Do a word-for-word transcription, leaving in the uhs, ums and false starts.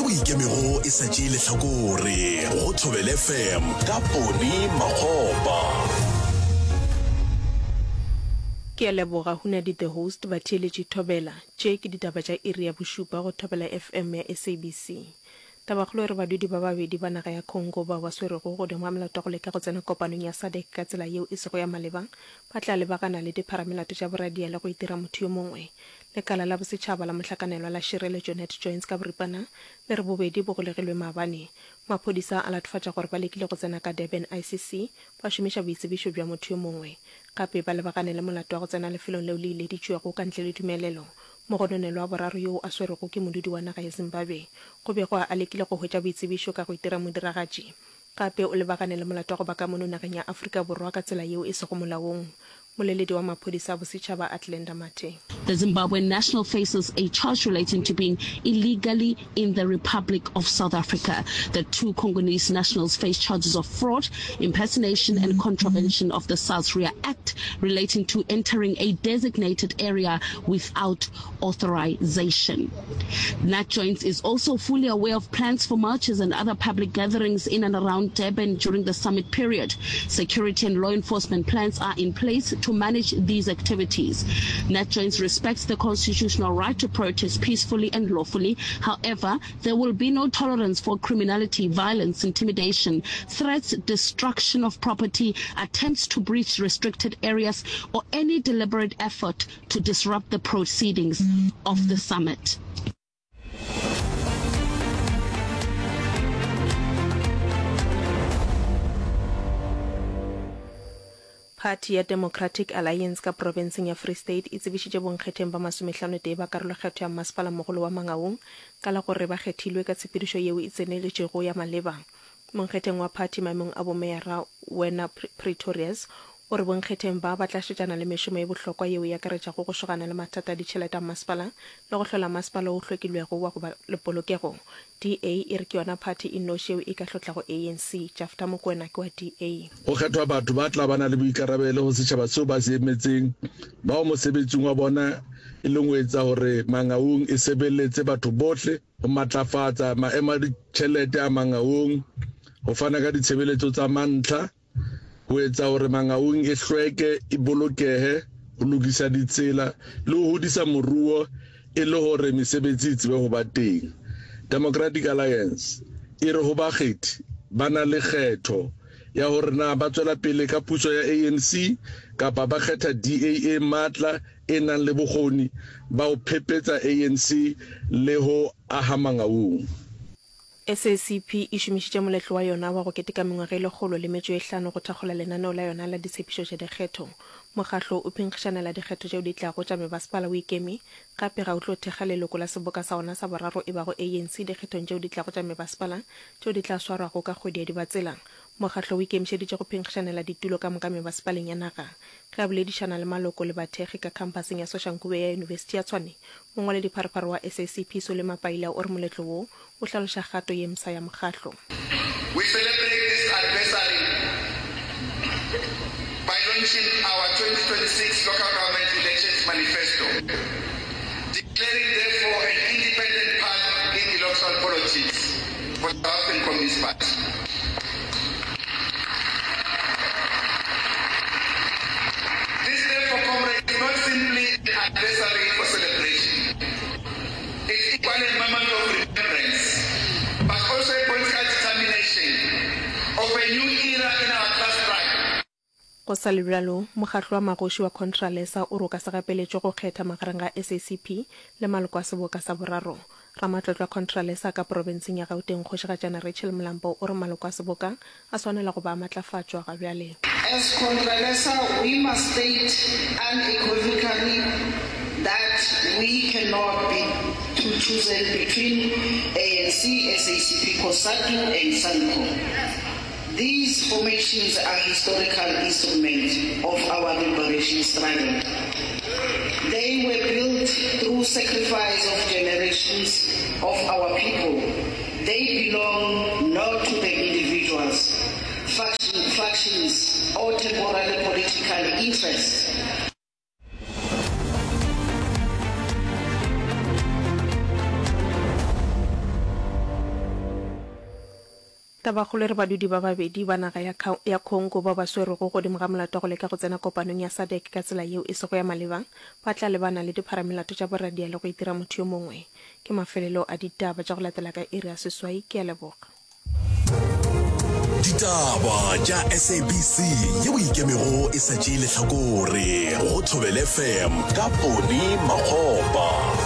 o ikemego e sa tšee lehlakore go Thobela F M ka Poni Makgopa. Ke a leboga huna di the host ba theeletše Thobela tše ke ditaba tša iri ya bošupa go Thobela F M ya S A B C. Tabakgolo re badudi ba babedi ba naga ya Congo ba ba swerego go dingwa melato go leka go tsena kopanong ya S A D C ka tsela yeo e sego ya maleba ba tla lebagana le dipharamelato tša boradia le go itira motho yo mongwe. Lekala la bosetšhaba la mohlakanelwa la Shireletšo Net Joints ka boripana le re bobedi bo golegilwe maabane. Maphodisa a latofetša gore ba lekile go tsena ka Durban I C C ba šomiša boitsebišo bja motho yo mongwe. Gape ba lebagane le molato wa go tsena lefelong leo le ileditšwego ka ntle le tumelelo. Mogononelo wa boraro yo a swerego ke modudi wa naga ya Zimbabwe go bego a lekile go hwetša boitsebišo ka go itira modiragatši. Gape o lebagane le molato wa go baka mono nageng ya Afrika Borwa ka tsela yeo e sego molaong. Moleledi wa maphodisa a bosetšhaba Atlenda Mate. The Zimbabwean national faces a charge relating to being illegally in the Republic of South Africa. The two Congolese nationals face charges of fraud, impersonation and contravention of the SARS-R Act relating to entering a designated area without authorization. Net Joints is also fully aware of plans for marches and other public gatherings in and around Durban during the summit period. Security and law enforcement plans are in place to manage these activities. Net Joints respects the constitutional right to protest peacefully and lawfully. However, there will be no tolerance for criminality, violence, intimidation, threats, destruction of property, attempts to breach restricted areas, or any deliberate effort to disrupt the proceedings of the summit. Party ya Democratic Alliance ka provinceng ya Free State e tsebišitše bonkgetheng ba masomehlano tee ba karolokgetho ya masepala mogolo wa Mangaung ka la gore ba kgethilwe ka tshepedišo yeo e tseneletšego ya maleba. Monkgetheng wa party maemong a bomeyara Wena Pretorius o re bonkgetheng ba ba tlašetšana le mešomo e bohlokwa yeo ya karetšago go šogana le mathata a ditšhelete a masepala le go hlola masepala o hlwekilwego wa go ba le polokego. D A e re ke yona party e noši eo e ka hlotlago A N C. Jafta Mokoena ke wa D A. Go kgethwa batho ba tla bana le boikarabelo go setšhaba seo ba se emetseng bao mosebetsing wa bona e leng go etsa gore Mangaung e sebeletse batho bohle go matlafatsa maemo a ditšhelete a Mangaung go fana ka ditshebeletso tsa mantlha go etsa gore Mangaung e hlweke e bolokehe go lokisa ditsela le go hodisa moruo e le gore mesebetsi e tsebe go ba teng. Democratic Alliance e re go bakgethi ba na le kgetho ya gore na ba tswela pele ka puso ya A N C kapa ba kgetha D A e matla e nang le bokgoni ba o phepetsa A N C le ho aha Mangaung. S A C P e šomišitše moletlo wa yona wa go keteka mengwaga e lekgolo le metšo e hlano go thakgola lenaneo la yona la ditshepedišo tša dikgetho. Mokgatlo o phenkgišana dikgetho tšeo di tlago tša mebasepala o ikeme gape ga o tlo thekga leloko la seboka sa ona sa boraro e bago A N C dikgethong tšeo di tlago tša mebasepala tšeo di tla swarwago ka kgwedi ya dibatselang. Mokgatlo o ikemišeditše go phenkgišanela ditulo ka moka mebasepaleng ya naga ge a boledišana le maloko le bathekgi ka khampaseng ya Soshanguve ya Yunibesithi ya Tshwane. Mongwe le dipharaparo wa S A C P Sole Mapaila o re moletlo wo o hlaloša kgato ye msa ya mokgatlo. We celebrate this anniversary by launching our twenty twenty-six local government elections manifesto, declaring therefore an independent path in electoral politics for the South African Communist Party. This therefore, comrade, is not simply an anniversary for celebration. It's equally a moment of remembrance, but also a political determination of a new era in our class struggle. Go sa le bjalo mokgatlo wa magoši wa Contralesa o roka sa gapeletšo go kgetha magareng ga S A C P le maloko a seboka sa boraro. Ramatlotlo wa Contralesa ka provinceng ya Gauteng Kgošigatšana Rachel Mlambo o re maloko a seboka a swanela go ba matlafatšwa ga bjale. As Contralesa, we must state unequivocally that we cannot be choosing between A N C, S A C P, COSATU and SANCO. These formations are historical instruments of our liberation struggle. They were built through sacrifice of generations of our people. They belong not to the individuals, faction, factions, or temporary political interests. tabagolo re badudi ba babedi ba naga ya Kha- ya Congo ba ba swere go godimo ga molato go leka go tsena kopanong ya SADC ka tsela yeo e se go ya malebang ba tla lebana le dipharamelato tša boradia le go itira motho yo mongwe ke mafelelo a ditaba tša go latela ka iri ya seswai ke a leboga ditaba tša S A B C ye boikemego e sa tšee lehlakore go Thobela F M ka Poni Makgopa.